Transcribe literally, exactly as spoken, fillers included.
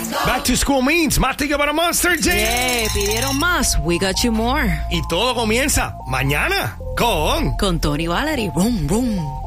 Back to school means más ticket para Monster Jam. Yeah, pidieron más. We got you more. Y todo comienza mañana con... Con Tony Valerie. Boom, boom.